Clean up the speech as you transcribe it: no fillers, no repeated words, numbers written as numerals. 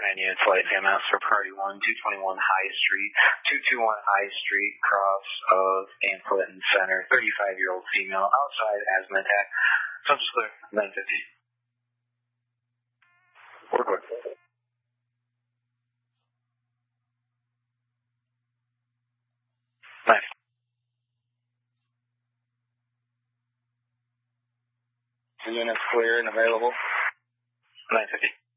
units, flight MS for priority 1, 221 High Street, 221 High Street, cross of Ann Clinton Center, 35-year-old female, outside asthma attack, subject clear, 950. Work with. Nice. The unit's clear and available. 950.